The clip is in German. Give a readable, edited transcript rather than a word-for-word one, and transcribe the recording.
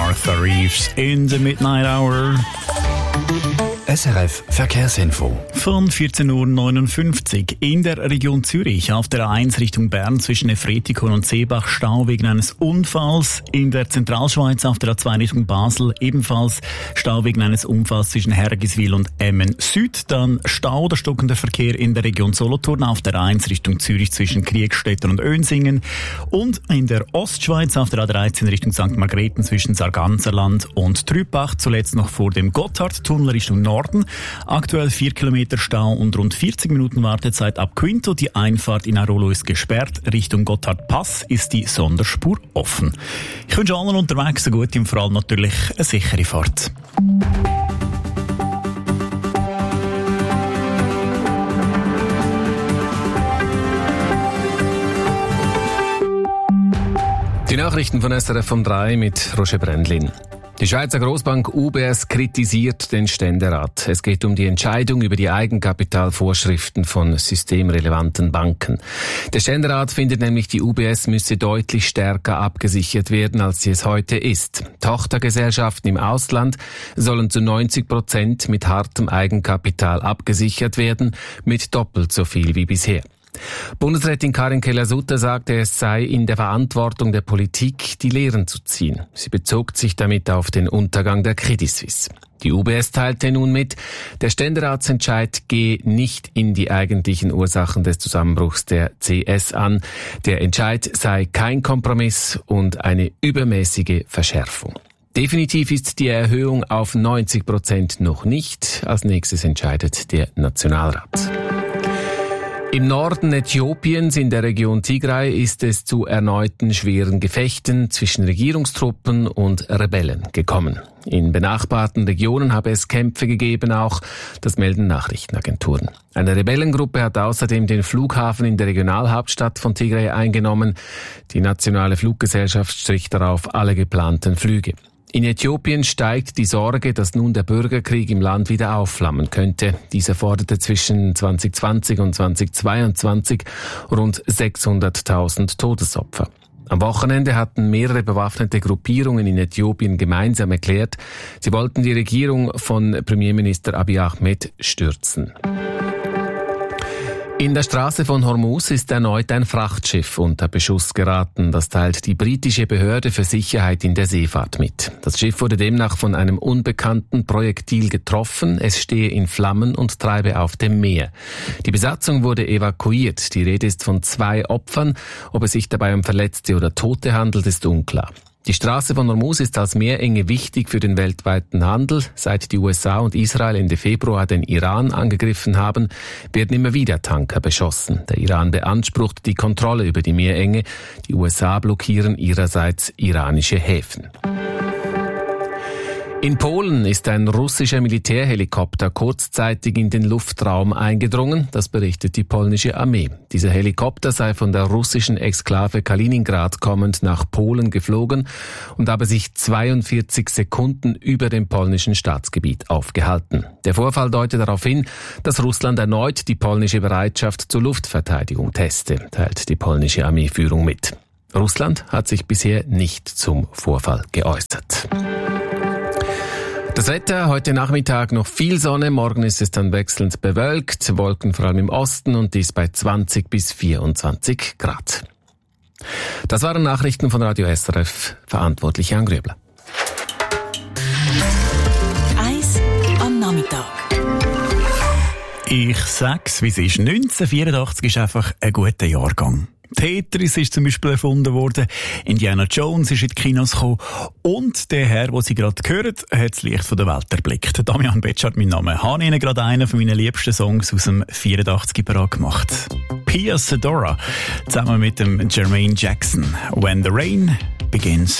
Martha Reeves in the Midnight Hour. SRF Verkehrsinfo. Von 14.59 Uhr in der Region Zürich auf der A1 Richtung Bern zwischen Efretikon und Seebach Stau wegen eines Unfalls. In der Zentralschweiz auf der A2 Richtung Basel ebenfalls Stau wegen eines Unfalls zwischen Hergiswil und Emmen Süd. Dann Stau oder stockender Verkehr in der Region Solothurn auf der A1 Richtung Zürich zwischen Kriegstetten und Önsingen. Und in der Ostschweiz auf der A13 Richtung St. Margrethen zwischen Sarganserland und Trübach. Zuletzt noch vor dem Gotthardtunnel Richtung Norden. Aktuell 4 Kilometer Stau und rund 40 Minuten Wartezeit ab Quinto. Die Einfahrt in Arolo ist gesperrt. Richtung Gotthardpass ist die Sonderspur offen. Ich wünsche allen unterwegs eine gute und vor allem natürlich eine sichere Fahrt. Die Nachrichten von SRF um 3 mit Roger Brändlin. Die Schweizer Grossbank UBS kritisiert den Ständerat. Es geht um die Entscheidung über die Eigenkapitalvorschriften von systemrelevanten Banken. Der Ständerat findet nämlich, die UBS müsse deutlich stärker abgesichert werden, als sie es heute ist. Tochtergesellschaften im Ausland sollen zu 90% mit hartem Eigenkapital abgesichert werden, mit doppelt so viel wie bisher. Bundesrätin Karin Keller-Sutter sagte, es sei in der Verantwortung der Politik, die Lehren zu ziehen. Sie bezog sich damit auf den Untergang der Credit Suisse. Die UBS teilte nun mit, der Ständeratsentscheid gehe nicht in die eigentlichen Ursachen des Zusammenbruchs der CS an. Der Entscheid sei kein Kompromiss und eine übermäßige Verschärfung. Definitiv ist die Erhöhung auf 90% noch nicht. Als nächstes entscheidet der Nationalrat. Im Norden Äthiopiens in der Region Tigray ist es zu erneuten schweren Gefechten zwischen Regierungstruppen und Rebellen gekommen. In benachbarten Regionen habe es Kämpfe gegeben auch, das melden Nachrichtenagenturen. Eine Rebellengruppe hat außerdem den Flughafen in der Regionalhauptstadt von Tigray eingenommen. Die nationale Fluggesellschaft strich darauf alle geplanten Flüge. In Äthiopien steigt die Sorge, dass nun der Bürgerkrieg im Land wieder aufflammen könnte. Dieser forderte zwischen 2020 und 2022 rund 600.000 Todesopfer. Am Wochenende hatten mehrere bewaffnete Gruppierungen in Äthiopien gemeinsam erklärt, sie wollten die Regierung von Premierminister Abiy Ahmed stürzen. In der Straße von Hormuz ist erneut ein Frachtschiff unter Beschuss geraten. Das teilt die britische Behörde für Sicherheit in der Seefahrt mit. Das Schiff wurde demnach von einem unbekannten Projektil getroffen. Es stehe in Flammen und treibe auf dem Meer. Die Besatzung wurde evakuiert. Die Rede ist von 2 Opfern. Ob es sich dabei um Verletzte oder Tote handelt, ist unklar. Die Straße von Hormuz ist als Meerenge wichtig für den weltweiten Handel. Seit die USA und Israel Ende Februar den Iran angegriffen haben, werden immer wieder Tanker beschossen. Der Iran beansprucht die Kontrolle über die Meerenge. Die USA blockieren ihrerseits iranische Häfen. In Polen ist ein russischer Militärhelikopter kurzzeitig in den Luftraum eingedrungen, das berichtet die polnische Armee. Dieser Helikopter sei von der russischen Exklave Kaliningrad kommend nach Polen geflogen und habe sich 42 Sekunden über dem polnischen Staatsgebiet aufgehalten. Der Vorfall deutet darauf hin, dass Russland erneut die polnische Bereitschaft zur Luftverteidigung teste, teilt die polnische Armeeführung mit. Russland hat sich bisher nicht zum Vorfall geäußert. Das Wetter, heute Nachmittag noch viel Sonne, morgen ist es dann wechselnd bewölkt, Wolken vor allem im Osten und dies bei 20 bis 24 Grad. Das waren Nachrichten von Radio SRF, verantwortlich Jan Grübler. Eis am Nachmittag. Ich sag's, wie es ist. 1984 ist einfach ein guter Jahrgang. Tetris ist zum Beispiel erfunden worden, Indiana Jones ist in die Kinos gekommen und der Herr, den Sie gerade hören, hat das Licht von der Welt erblickt. Damian Betschart, mein Name. Ich habe Ihnen gerade einen von meinen liebsten Songs aus dem 84 parat gemacht. Pia Sedora, zusammen mit dem Jermaine Jackson. When the Rain Begins.